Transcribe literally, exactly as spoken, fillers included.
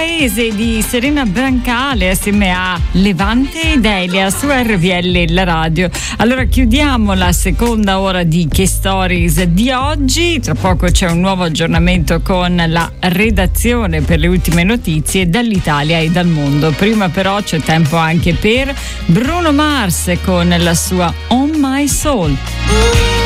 Paese di Serena Brancale assieme a Levante ed Elia su R V L la radio. Allora chiudiamo la seconda ora di Che Stories di oggi. Tra poco c'è un nuovo aggiornamento con la redazione per le ultime notizie dall'Italia e dal mondo. Prima però c'è tempo anche per Bruno Mars con la sua On My Soul.